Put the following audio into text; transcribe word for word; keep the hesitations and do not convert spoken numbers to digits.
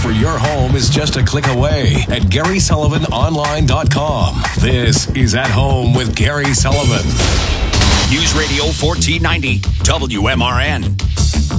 for your home is just a click away at Gary Sullivan Online dot com. This is At Home with Gary Sullivan. News Radio fourteen ninety, W M R N.